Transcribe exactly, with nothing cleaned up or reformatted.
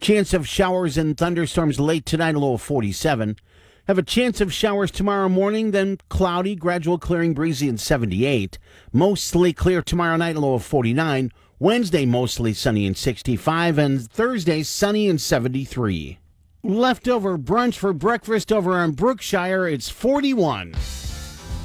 Chance of showers and thunderstorms late tonight, a low of forty-seven. Have a chance of showers tomorrow morning, then cloudy, gradual clearing, breezy, and seventy-eight. Mostly clear tomorrow night, a low of forty-nine. Wednesday, mostly sunny and sixty-five. And Thursday, sunny and seventy-three. Leftover brunch for breakfast over on Brookshire, it's forty-one.